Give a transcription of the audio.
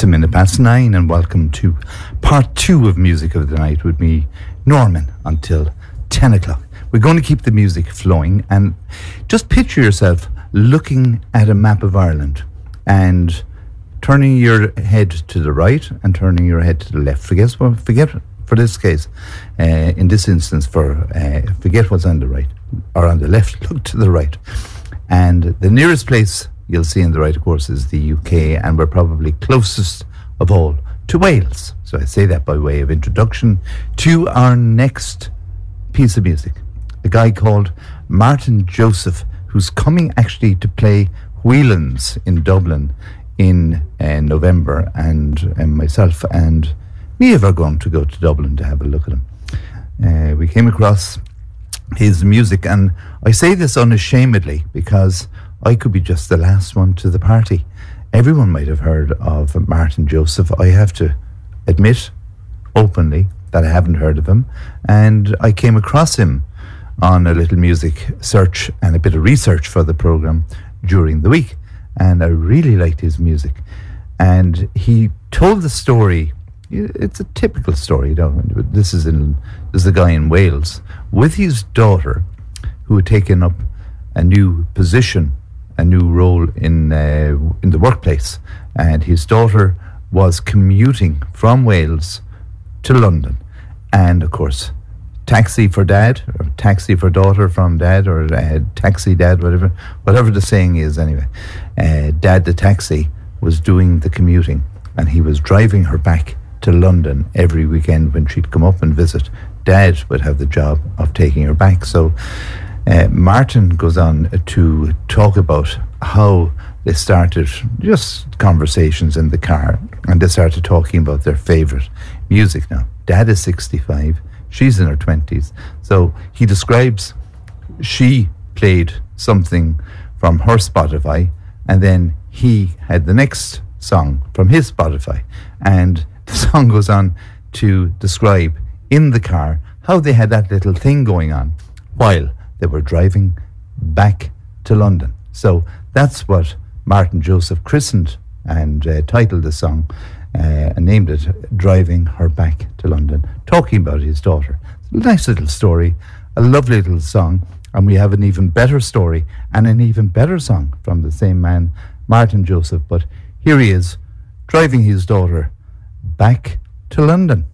It's 9:01, and welcome to part 2 of Music of the Night with me, Norman, until 10 o'clock. We're going to keep the music flowing, and just picture yourself looking at a map of Ireland and turning your head to the right and turning your head to the left. Forget for this case, in this instance, forget what's on the right or on the left. Look to the right, and the nearest place you'll see on the right, of course, is the UK, and we're probably closest of all to Wales. So I say that by way of introduction to our next piece of music. A guy called Martin Joseph, who's coming actually to play Whelan's in Dublin in November, and myself and Niamh are going to go to Dublin to have a look at him. We came across his music, and I say this unashamedly because I could be just the last one to the party. Everyone might have heard of Martin Joseph. I have to admit openly that I haven't heard of him, and I came across him on a little music search and a bit of research for the programme during the week, and I really liked his music. And he told the story. It's a typical story, you know. This is a guy in Wales with his daughter who had taken up a new position, a new role in the workplace, and his daughter was commuting from Wales to London, and of course, taxi for dad, or taxi for daughter from dad, or taxi dad, whatever the saying is. Anyway, dad the taxi was doing the commuting, and he was driving her back to London every weekend when she'd come up and visit. Dad would have the job of taking her back. So Martin goes on to talk about how they started just conversations in the car, and they started talking about their favourite music. Now, Dad is 65, she's in her 20s, so he describes she played something from her Spotify, and then he had the next song from his Spotify, and the song goes on to describe in the car how they had that little thing going on while they were driving back to London. So that's what Martin Joseph christened and titled the song and named it Driving Her Back to London, talking about his daughter. It's a nice little story, a lovely little song, and we have an even better story and an even better song from the same man, Martin Joseph. But here he is, driving his daughter back to London.